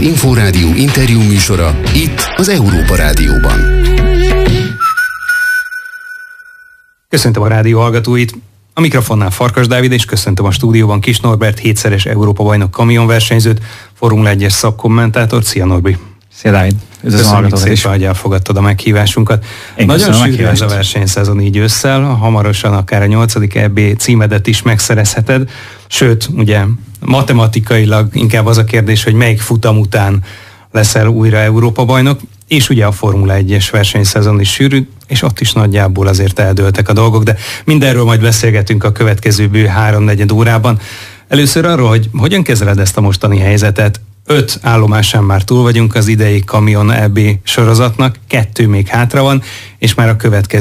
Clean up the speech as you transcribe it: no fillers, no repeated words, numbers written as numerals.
Inforádió interjú műsora, itt az Európa Rádióban. Köszöntöm a rádió hallgatóit! A mikrofonnál Farkas Dávid, és köszöntöm a stúdióban Kis Norbert, 7-szeres Európa-bajnok kamionversenyzőt, Formula 1-es szakkommentátort. Szia Norbi! Szia Dávid! Köszönjük szépen, hogy elfogadtad a meghívásunkat. Nagyon sűrű ez a versenyszezon így ősszel, hamarosan akár a 8. EB címedet is megszerezheted, sőt, ugye matematikailag inkább az a kérdés, hogy melyik futam után leszel újra Európa-bajnok, és ugye a Formula 1-es versenyszezon is sűrű, és ott is nagyjából azért eldőltek a dolgok, de mindenről majd beszélgetünk a következő bő 3-4 órában. Először arról, hogy hogyan kezeled ezt a mostani helyzetet. 5 állomásán már túl vagyunk az idei Kamion EB sorozatnak, 2 még hátra van, és már a következő